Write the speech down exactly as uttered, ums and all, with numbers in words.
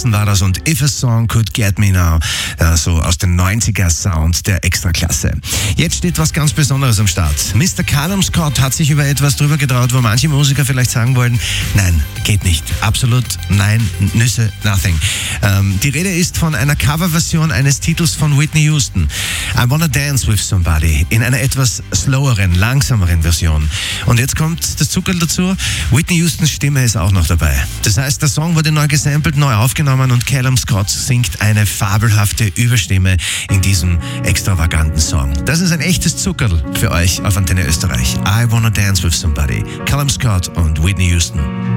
Wilson war das und If a Song Could Get Me Now, äh, so aus den neunziger Sound der Extraklasse. Jetzt steht was ganz Besonderes am Start. Mister Callum Scott hat sich über etwas drüber getraut, wo manche Musiker vielleicht sagen wollen, nein, geht nicht. Absolut nein, Nüsse, nothing. Ähm, die Rede ist von einer Coverversion eines Titels von Whitney Houston. I Wanna Dance With Somebody in einer etwas sloweren, langsameren Version. Und jetzt kommt das Zuckerl dazu. Whitney Houstons Stimme ist auch noch dabei. Das heißt, der Song wurde neu gesampelt, neu aufgenommen und Callum Scott singt eine fabelhafte Überstimme in diesem extravaganten Song. Das ist ein echtes Zuckerl für euch auf Antenne Österreich. I Wanna Dance With Somebody. Callum Scott und Whitney Houston.